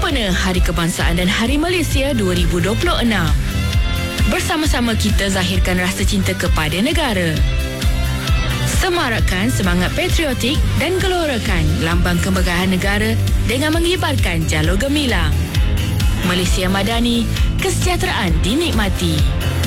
Sempena Hari Kebangsaan dan Hari Malaysia 2026. Bersama-sama kita zahirkan rasa cinta kepada negara. Semarakkan semangat patriotik dan gelorakan lambang kemegahan negara dengan mengibarkan jalur gemilang. Malaysia Madani, kesejahteraan dinikmati.